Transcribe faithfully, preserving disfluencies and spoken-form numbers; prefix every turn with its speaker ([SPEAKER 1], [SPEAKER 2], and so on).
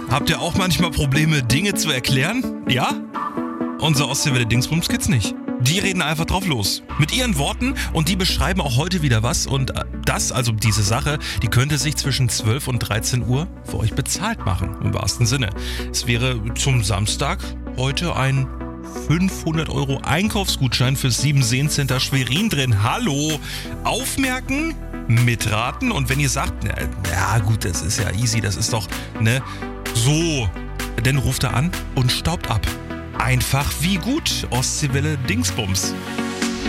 [SPEAKER 1] Habt ihr auch manchmal Probleme, Dinge zu erklären? Ja? Unser Ostseewelle Dingsbums Kids nicht. Die reden einfach drauf los. Mit ihren Worten und die beschreiben auch heute wieder was. Und das, also diese Sache, die könnte sich zwischen zwölf und dreizehn Uhr für euch bezahlt machen, im wahrsten Sinne. Es wäre zum Samstag heute ein fünfhundert Euro Einkaufsgutschein fürs sieben Seen Center Schwerin drin. Hallo! Aufmerken, mitraten und wenn ihr sagt, na, ja gut, das ist ja easy, das ist doch, ne, so, dann ruft er an und staubt ab. Einfach wie gut, Ostseewelle Dingsbums.